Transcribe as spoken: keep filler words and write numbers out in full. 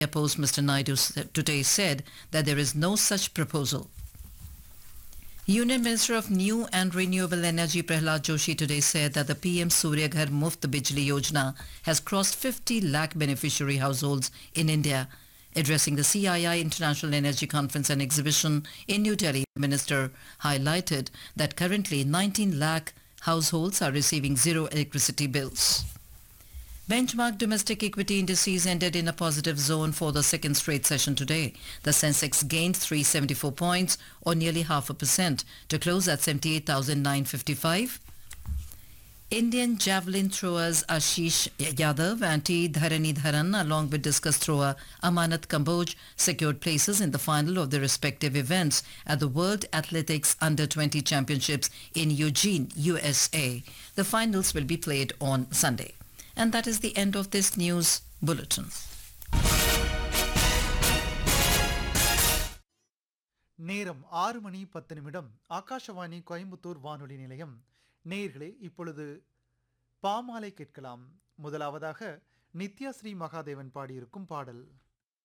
Post, Mister Naidu today said that there is no such proposal. Union Minister of New and Renewable Energy Prahlad Joshi today said that the P M Surya Ghar Muft Bijli Yojana has crossed fifty lakh beneficiary households in India. Addressing the C I I International Energy Conference and Exhibition in New Delhi, the minister highlighted that currently nineteen lakh households are receiving zero electricity bills. Benchmark domestic equity indices ended in a positive zone for the second straight session today. The Sensex gained three hundred seventy-four points, or nearly half a percent, to close at seventy-eight thousand nine hundred fifty-five. Indian javelin throwers Ashish Yadav and T. Dharanidharan, along with discus thrower Amanat Kamboj, secured places in the final of their respective events at the World Athletics Under twenty Championships in Eugene, U S A. The finals will be played on Sunday. And that is the end of this news bulletin. நேரம் ஆறு மணி பத்து நிமிடம். ஆகாஷவாணி கோயம்புத்தூர் வானொலி நிலையம். நேயர்களே, இப்பொழுது பாமாலை கேட்கலாம். முதலாவதாக நித்யா ஸ்ரீ மகாதேவன் பாடியிருக்கும் பாடல்.